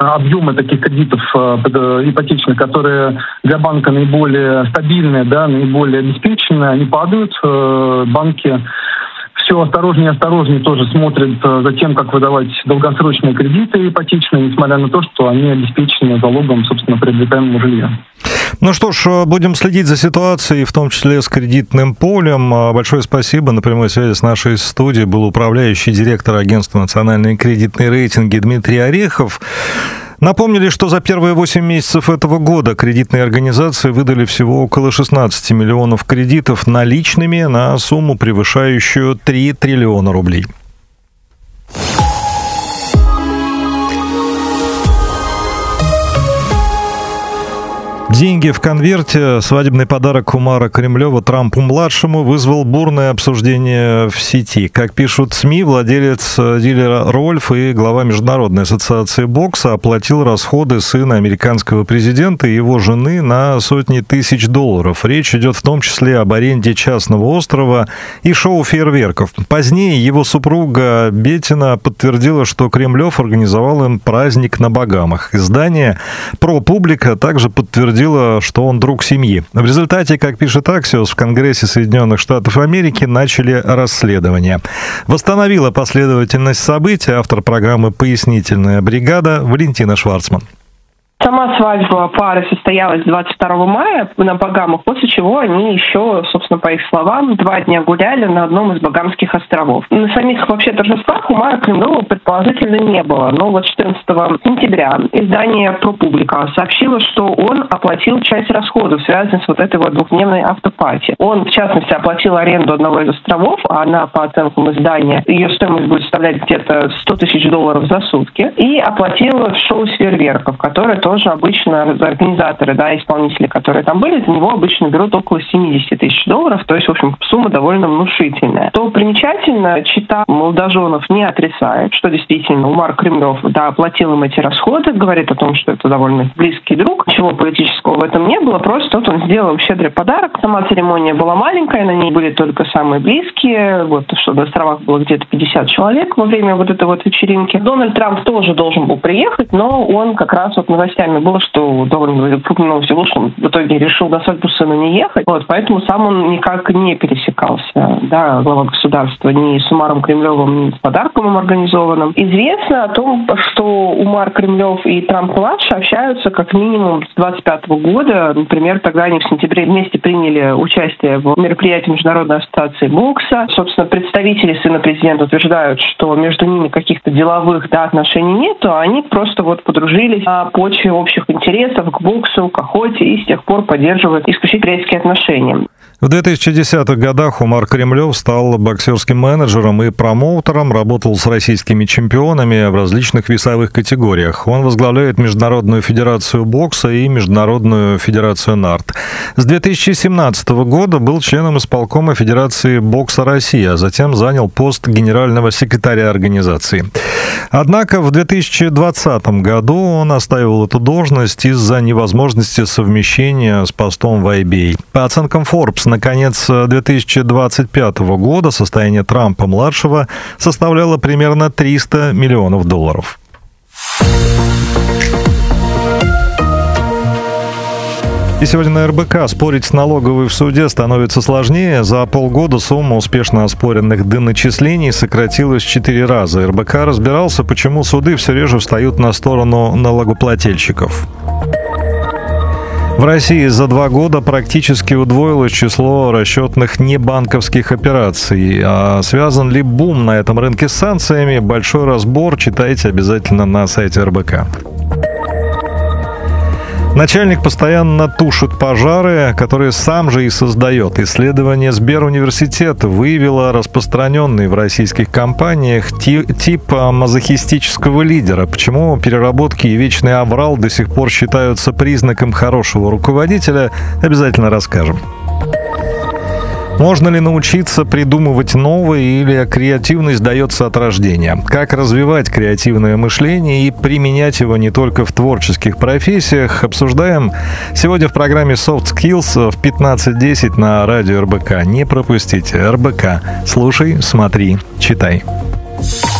объемы таких кредитов ипотечных, которые для банка наиболее стабильные, да, наиболее обеспеченные, они падают. Банки все осторожнее и осторожнее тоже смотрят за тем, как выдавать долгосрочные кредиты ипотечные, несмотря на то, что они обеспечены залогом, собственно, приобретаемого жилья. Ну что ж, будем следить за ситуацией, в том числе с кредитным полем. Большое спасибо. На прямой связи с нашей студией был управляющий директор Агентства национальной кредитной рейтинги Дмитрий Орехов. Напомнили, что за первые 8 месяцев этого года кредитные организации выдали всего около 16 миллионов кредитов наличными на сумму, превышающую 3 триллиона рублей. Деньги в конверте. Свадебный подарок Умара Кремлева Трампу-младшему вызвал бурное обсуждение в сети. Как пишут СМИ, владелец дилера Рольф и глава Международной ассоциации бокса оплатил расходы сына американского президента и его жены на сотни тысяч долларов. Речь идет в том числе об аренде частного острова и шоу фейерверков. Позднее его супруга Беттина подтвердила, что Кремлев организовал им праздник на Багамах. Издание ProPublica также подтвердило, что он друг семьи. В результате, как пишет Axios, в Конгрессе Соединенных Штатов Америки начали расследование. Восстановила последовательность событий автор программы «Пояснительная бригада» Валентина Шварцман. Сама свадьба пары состоялась 22 мая на Багамах, после чего они еще, собственно, по их словам, 2 дня гуляли на одном из Багамских островов. На самих вообще торжествах Умара Кремлева предположительно не было, но вот 14 сентября издание ProPublica сообщило, что он оплатил часть расходов, связанных с вот этой вот двухдневной автопати. Он, в частности, оплатил аренду одного из островов, а она, по оценкам издания, ее стоимость будет составлять где-то $100 тысяч за сутки, и оплатил шоу с фейерверков, которое тоже обычно организаторы, да, исполнители, которые там были, за него обычно берут около $70 тысяч, то есть, в общем, сумма довольно внушительная. То примечательно, чита молодоженов не отрицает, что действительно Умар Кремлев, да, оплатил им эти расходы, говорит о том, что это довольно близкий друг, ничего политического в этом не было, просто вот он сделал им щедрый подарок. Сама церемония была маленькая, на ней были только самые близкие, вот, что на островах было где-то 50 человек во время вот этой вот вечеринки. Дональд Трамп тоже должен был приехать, но он как раз вот новостями было, что довольно крупного всего, что он в итоге решил на свадьбу сына не ехать, вот, поэтому сам он никак не пересекался, да, глава государства, ни с Умаром Кремлевым, ни с подарком им организованным. Известно о том, что Умар Кремлев и Трамп-младший общаются как минимум с 25 года, например, тогда они в сентябре вместе приняли участие в мероприятии Международной ассоциации бокса. Собственно, представители сына президента утверждают, что между ними каких-то деловых, да, отношений нет, а они просто вот подружились на почве общих интересов к боксу, к охоте и с тех пор поддерживают исключительно приятельские отношения. В 2010-х годах Умар Кремлев стал боксерским менеджером и промоутером, работал с российскими чемпионами в различных весовых категориях. Он возглавляет Международную федерацию бокса и Международную федерацию НАРТ. С 2017 года был членом исполкома Федерации бокса России, а затем занял пост генерального секретаря организации. Однако в 2020 году он оставил эту должность из-за невозможности совмещения с постом в IBA. По оценкам Forbes, на конец 2025 года состояние Трампа-младшего составляло примерно $300 миллионов. И сегодня на РБК спорить с налоговой в суде становится сложнее. За полгода сумма успешно оспоренных доначислений сократилась в 4 раза. РБК разбирался, почему суды все реже встают на сторону налогоплательщиков. В России за 2 года практически удвоилось число расчетных небанковских операций. А связан ли бум на этом рынке с санкциями? Большой разбор читайте обязательно на сайте РБК. Начальник постоянно тушит пожары, которые сам же и создает. Исследование Сберуниверситета выявило распространенный в российских компаниях тип мазохистического лидера. Почему переработки и вечный аврал до сих пор считаются признаком хорошего руководителя, обязательно расскажем. Можно ли научиться придумывать новое или креативность дается от рождения? Как развивать креативное мышление и применять его не только в творческих профессиях? Обсуждаем сегодня в программе Soft Skills в 15:10 на радио РБК. Не пропустите. РБК. Слушай, смотри, читай.